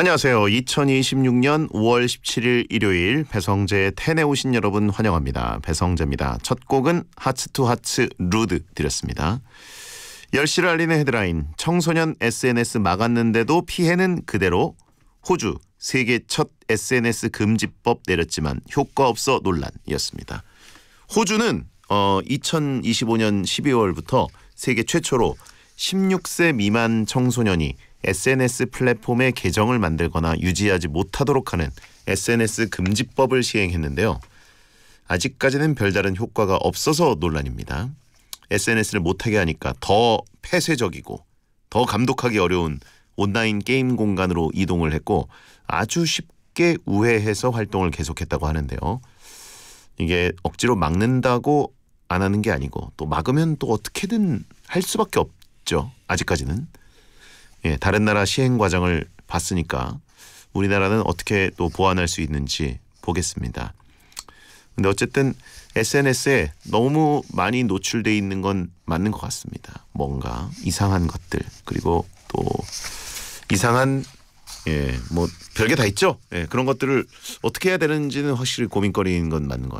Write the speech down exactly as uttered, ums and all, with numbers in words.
안녕하세요. 이천이십육 년 오월 십칠일 일요일 배성재의 텐에 오신 여러분 환영합니다. 배성재입니다. 첫 곡은 하츠 투 하츠 루드 드렸습니다. 열 시를 알리는 헤드라인, 청소년 에스엔에스 막았는데도 피해는 그대로. 호주 세계 첫 에스엔에스 금지법 내렸지만 효과 없어 논란이었습니다. 호주는 어, 이천이십오 년 십이월부터 세계 최초로 십육 세 미만 청소년이 에스엔에스 플랫폼에 계정을 만들거나 유지하지 못하도록 하는 에스엔에스 금지법을 시행했는데요. 아직까지는 별다른 효과가 없어서 논란입니다. 에스엔에스를 못하게 하니까 더 폐쇄적이고 더 감독하기 어려운 온라인 게임 공간으로 이동을 했고 아주 쉽게 우회해서 활동을 계속했다고 하는데요. 이게 억지로 막는다고 안 하는 게 아니고 또 막으면 또 어떻게든 할 수밖에 없죠. 아직까지는. 예, 다른 나라 시행 과정을 봤으니까 우리나라는 어떻게 또 보완할 수 있는지 보겠습니다. 근데 어쨌든 에스엔에스에 너무 많이 노출돼 있는 건 맞는 것 같습니다. 뭔가 이상한 것들 그리고 또 이상한 예, 뭐 별게 다 있죠. 예, 그런 것들을 어떻게 해야 되는지는 확실히 고민거리인 건 맞는 것 같아요.